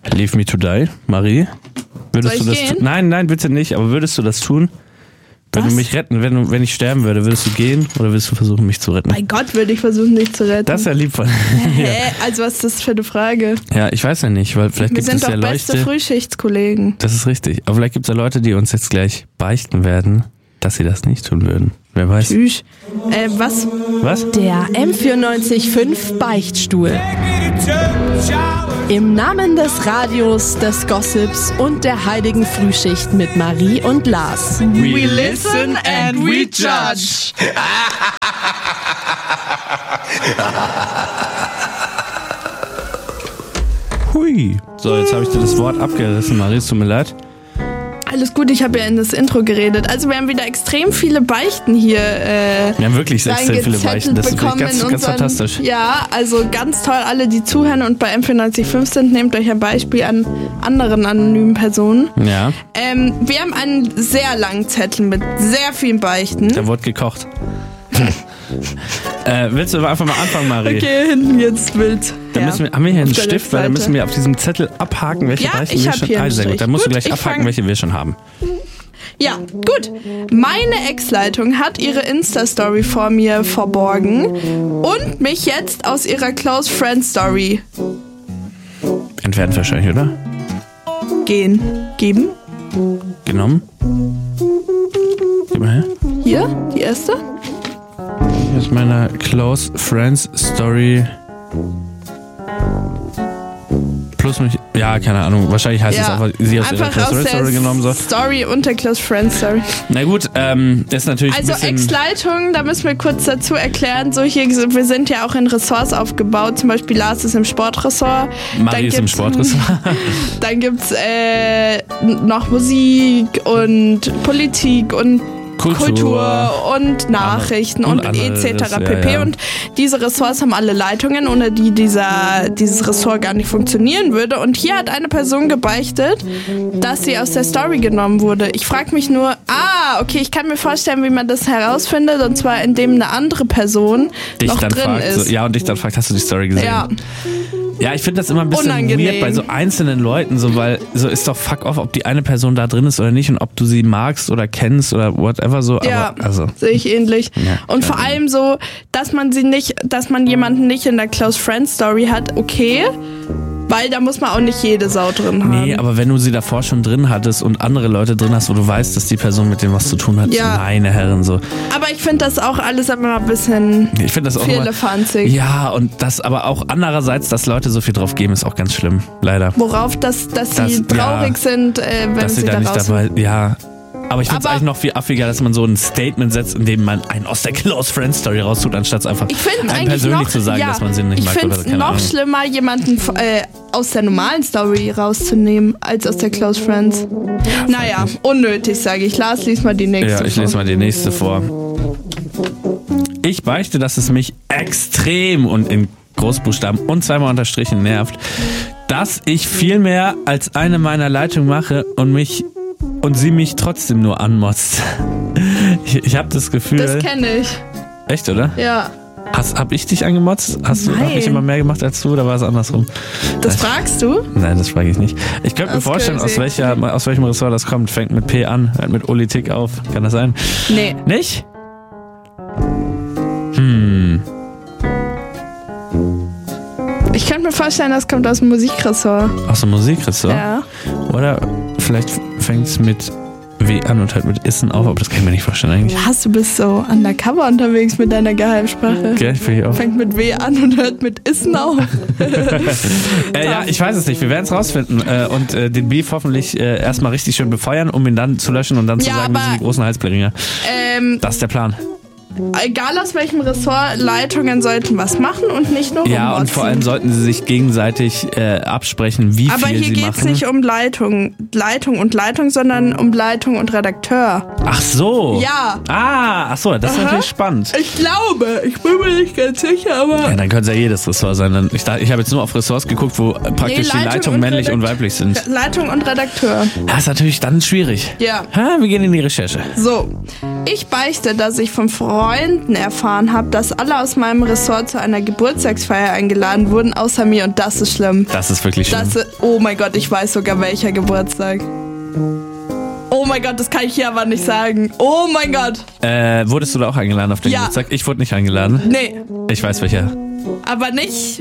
Leave me to die, Marie. Würdest Soll du ich das gehen? Nein, bitte nicht, aber würdest du das tun? Wenn Was? du mich retten, wenn ich sterben würde, würdest du gehen oder würdest du versuchen, mich zu retten? Mein Gott, würde ich versuchen, dich zu retten. Das ist ja lieb von Hä? Also was ist das für eine Frage? Ja, ich weiß ja nicht, weil vielleicht Wir gibt sind es doch ja beste Leute. Frühschichtskollegen. Das ist richtig. Aber vielleicht gibt es ja Leute, die uns jetzt gleich beichten werden, dass sie das nicht tun würden. Wer weiß. Tschüss. Was? Was? Der M94.5 Beichtstuhl. Im Namen des Radios, des Gossips und der heiligen Frühschicht mit Marie und Lars. We listen and we judge. Hui. So, jetzt habe ich dir das Wort abgerissen, Marie, es tut mir leid. Alles gut, ich habe ja in das Intro geredet. Also wir haben wieder extrem viele Beichten hier. Wir haben wirklich extrem viele Beichten. Das ist bekommen wirklich ganz fantastisch. Ja, also ganz toll, alle, die zuhören und bei M94.5 sind, nehmt euch ein Beispiel an anderen anonymen Personen. Ja, Wir haben einen sehr langen Zettel mit sehr vielen Beichten. da wurde gekocht. Willst du einfach mal anfangen, Marie? Okay, hinten jetzt wild. Dann Ja. müssen wir, haben wir hier einen Auf der Stift, weil dann Rückseite. müssen wir auf diesem Zettel abhaken, welche Ja, Beichten ich wir hab schon hier einen sehr gut. Strich. Dann musst du Gut, gleich ich abhaken, fang- welche wir schon haben. Ja, gut. Meine Ex-Leitung hat ihre Insta-Story vor mir verborgen und mich jetzt aus ihrer Close Friend-Story Entfernt wahrscheinlich, oder? geben. Genommen. Gib mal her. Hier, die erste. Hier ist meine Close Friends Story. Plus mich. Ja, keine Ahnung. Wahrscheinlich heißt es einfach, sie aus ihrer einfach Close aus Friends der Story genommen. So. Story und der Close Friend Story. Na gut, ist natürlich Also ein bisschen. Ex-Leitung, da müssen wir kurz dazu erklären, wir sind ja auch in Ressorts aufgebaut, zum Beispiel Lars ist im Sportressort. Marie ist im Sportressort. Dann gibt's noch Musik und Politik und Kultur und Nachrichten und anderes, etc. ja, pp. ja. Und diese Ressorts haben alle Leitungen, ohne die dieses Ressort gar nicht funktionieren würde. Und hier hat eine Person gebeichtet, dass sie aus der Story genommen wurde. Ich frage mich nur, okay, ich kann mir vorstellen, wie man das herausfindet. Und zwar, indem eine andere Person Dich noch dann drin fragt, ist. so, ja, und dich dann fragt, hast du die Story gesehen? Ja. Ja, ich finde das immer ein bisschen Unangenehm. weird bei so einzelnen Leuten, so, weil so ist doch fuck off, ob die eine Person da drin ist oder nicht und ob du sie magst oder kennst oder whatever so. Ja, Aber, also, sehe ich ähnlich. Ja, und vor allem so, dass man jemanden nicht in der Close Friend Story hat, okay, weil da muss man auch nicht jede Sau drin haben. nee, aber wenn du sie davor schon drin hattest und andere Leute drin hast, wo du weißt, dass die Person mit dem was zu tun hat, Ja. meine Herren, so. Aber ich finde das auch alles immer ein bisschen Ich finde das auch immer, firlefanzig. ja, und das aber auch andererseits, dass Leute so viel drauf geben, ist auch ganz schlimm, leider. Worauf, dass sie traurig sind, wenn Dass sie sie da nicht raus dabei, ja. Aber ich finde es Aber- eigentlich noch viel affiger, dass man so ein Statement setzt, in dem man einen aus der Close Friend Story raustut, anstatt es einfach Ich finde einem eigentlich persönlich noch, zu sagen, dass man sie nicht ich mag finde oder es keine noch Ahnung. schlimmer, jemanden aus der normalen Story rauszunehmen, als aus der Close Friends. Naja, unnötig, sage ich. Lars, lies mal die nächste Ja, ich vor. lese mal die nächste vor. Ich beichte, dass es mich extrem und in Großbuchstaben und zweimal unterstrichen nervt, dass ich viel mehr als eine meiner Leitungen mache und sie mich trotzdem nur anmotzt. Ich habe das Gefühl... Das kenne ich. Echt, oder? Ja. Hab ich dich angemotzt? Hab Nein. ich immer mehr gemacht als du oder war es andersrum? Das fragst du? Nein, das frage ich nicht. Ich könnte mir Das vorstellen, aus crazy. welchem Ressort das kommt. Fängt mit P an, hört mit Politik auf. Kann das sein? Nee. Nicht? Ich könnte mir vorstellen, das kommt aus dem Musikressort. Aus dem Musikressort? Ja. Oder vielleicht fängt es mit W an und hört mit Issen auf, aber das kann ich mir nicht vorstellen eigentlich. Was, du bist so undercover unterwegs mit deiner Geheimsprache. Okay, finde ich auch. Fängt mit W an und hört mit Issen auf. Ja, ich weiß es nicht. Wir werden es rausfinden und den Beef hoffentlich erstmal richtig schön befeuern, um ihn dann zu löschen und dann zu Ja, sagen, wir sind aber- die großen Halsbringer. Das ist der Plan. Egal aus welchem Ressort, Leitungen sollten was machen und nicht nur Ja, rummotzen. und vor allem sollten sie sich gegenseitig absprechen, wie Aber viel hier sie geht es machen. nicht um Leitung, sondern um Leitung und Redakteur. Ach so. Ja. Ach so, das ist natürlich spannend. Ich glaube, ich bin mir nicht ganz sicher, aber... Ja, dann könnte es ja jedes Ressort sein. Ich habe jetzt nur auf Ressorts geguckt, wo praktisch die Leitung Leitungen und männlich und weiblich sind. Leitung und Redakteur. Das ist natürlich dann schwierig. Ja. Wir gehen in die Recherche. So, Ich beichte, dass ich von Freunden erfahren habe, dass alle aus meinem Ressort zu einer Geburtstagsfeier eingeladen wurden, außer mir, und das ist schlimm. Das ist wirklich schlimm. Oh mein Gott, ich weiß sogar welcher Geburtstag. Oh mein Gott, das kann ich hier aber nicht sagen. Oh mein Gott. Wurdest du da auch eingeladen auf den Geburtstag? Ich wurde nicht eingeladen. Nee. Ich weiß welcher. Aber nicht...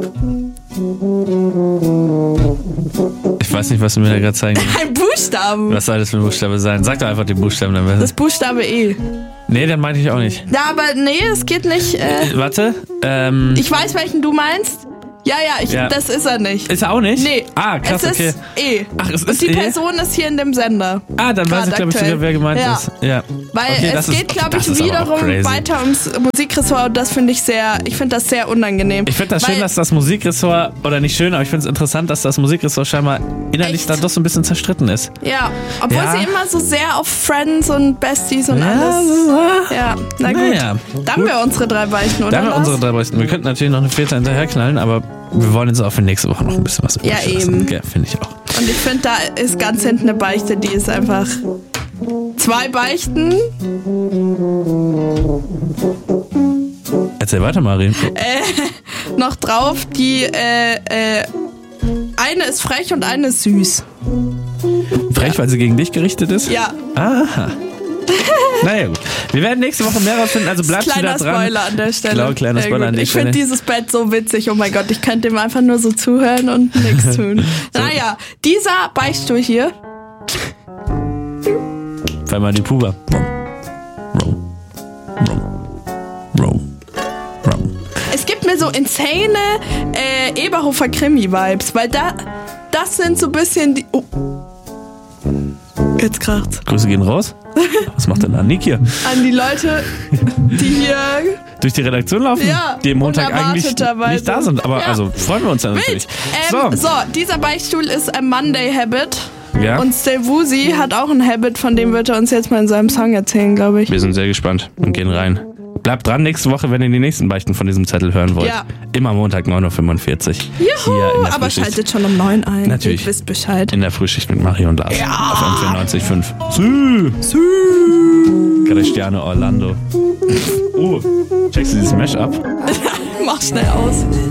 Ich weiß nicht, was du mir da gerade zeigen willst. Ein Buchstaben. Was soll das für ein Buchstabe sein? Sag doch einfach den Buchstaben dann besser. Das Buchstabe E. Nee, den meinte ich auch nicht. Ja, aber nee, es geht nicht. Warte. Ich weiß, welchen du meinst. Ja, das ist er nicht. Ist er auch nicht? Nee. Ah, krass, es ist E. Ach, es und ist die E? Person ist hier in dem Sender. Ah, dann weiß ich, glaube ich, sogar, wer gemeint ist. Ja. Weil okay, es geht, glaube ich, wiederum weiter ums Musikressort, und das finde ich das sehr unangenehm. Ich finde das schön, dass das Musikressort, oder nicht schön, aber ich finde es interessant, dass das Musikressort scheinbar innerlich dann doch so ein bisschen zerstritten ist. Ja, obwohl sie immer so sehr auf Friends und Besties und alles. Ja, na gut. Naja, dann haben wir unsere 3 Beichten, oder? Dann haben wir unsere 3 Beichten. Wir könnten natürlich noch eine 4. hinterherknallen, aber wir wollen jetzt auch für nächste Woche noch ein bisschen was übrig lassen. Eben. Ja, finde ich auch. Und ich finde, da ist ganz hinten eine Beichte, die ist einfach 2 Beichten. Erzähl weiter, Marin. Noch drauf, die eine ist frech und eine ist süß. Frech, weil sie gegen dich gerichtet ist? Ja. Aha. Naja, gut. Wir werden nächste Woche mehr rausfinden, also bleibt wieder dran. Kleiner Spoiler an der Stelle. Kleiner Spoiler an der Stelle. Ich finde dieses Bett so witzig. Oh mein Gott, ich könnte dem einfach nur so zuhören und nichts tun. Naja, dieser Beichtstuhl hier. Fall mal die Puba. Es gibt mir so insane Eberhofer Krimi-Vibes, weil das sind so ein bisschen die... Oh. Jetzt kracht's. Grüße gehen raus. Was macht denn Annik hier? An die Leute, die hier durch die Redaktion laufen, die am Montag eigentlich nicht da sind. Aber also freuen wir uns dann natürlich. So, dieser Beichtstuhl ist ein Monday Habit. Ja. Und Still Woozy hat auch ein Habit, von dem wird er uns jetzt mal in seinem Song erzählen, glaube ich. Wir sind sehr gespannt und gehen rein. Bleibt dran nächste Woche, wenn ihr die nächsten Beichten von diesem Zettel hören wollt. Ja. Immer Montag 9.45 Uhr. Juhu, aber schaltet schon um 9 ein. Natürlich. Ihr wisst Bescheid. In der Frühschicht mit Mario und Lars. Ja. Auf M94.5. Cristiano Orlando. Checkst du dieses Mash-up? Mach schnell aus.